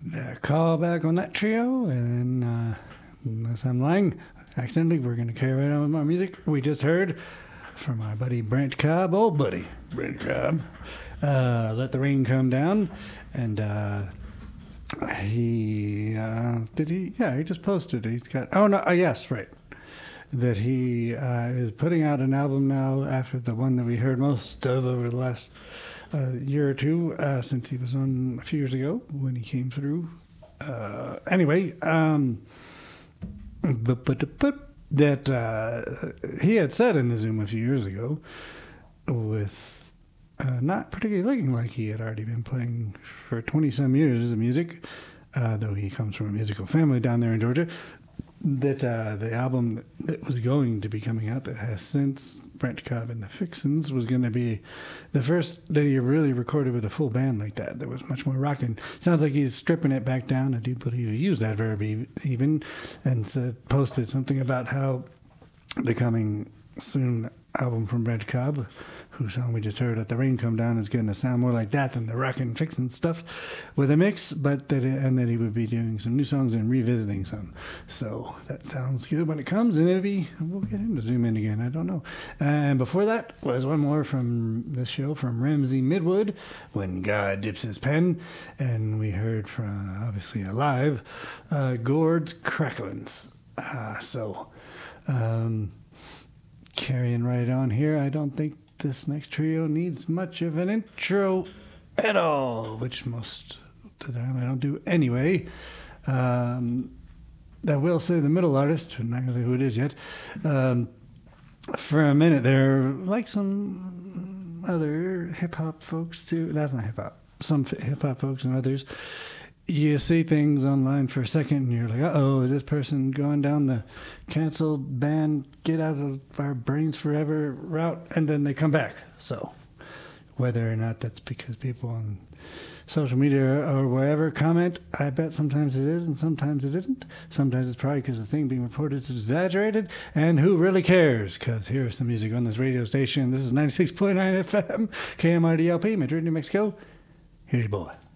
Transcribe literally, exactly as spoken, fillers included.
the callback on that trio, and then, uh, unless I'm lying, accidentally, we're going to carry right on with our music. We just heard from our buddy Brent Cobb, old buddy Brent Cobb, uh, Let the Rain Come Down, and uh, he, uh, did he, yeah, he just posted, he's got, oh no, uh, yes, right, that he uh, is putting out an album now after the one that we heard most of over the last uh, year or two, uh, since he was on a few years ago when he came through. Uh, anyway, um, but, but, but that uh, he had said in the Zoom a few years ago, with uh, not particularly looking like he had already been playing for twenty-some years of music, uh, though he comes from a musical family down there in Georgia, that uh, the album that was going to be coming out that has since Brent Cobb and the Fixins was going to be the first that he really recorded with a full band like that. That was much more rocking. Sounds like he's stripping it back down. I do believe he used that verb even, and said, posted something about how the coming soon album from Brent Cobb, whose song we just heard, Let the Rain Come Down, is going to sound more like that than the rockin' fixin' stuff with a mix, but that it, and that he would be doing some new songs and revisiting some. So that sounds good when it comes, and it'll be, we'll get him to zoom in again, I don't know. And before that was one more from this show from Ramsey Midwood, When God Dips His Pen, and we heard from, obviously alive, uh, Gord's Cracklins. Uh, so, um... carrying right on here, I don't think this next trio needs much of an intro at all, which most of the time I don't do anyway. Um, I will say the middle artist, I'm not going to say who it is yet, um, for a minute there, like some other hip-hop folks too, that's not hip-hop, some hip-hop folks and others, you see things online for a second and you're like, uh-oh, is this person going down the canceled, banned, get out of our brains forever route? And then they come back. So whether or not that's because people on social media or wherever comment, I bet sometimes it is and sometimes it isn't. Sometimes it's probably because the thing being reported is exaggerated, and who really cares? Because here's some music on this radio station. This is ninety-six point nine F M, K M R D L P, Madrid, New Mexico. Here's your boy.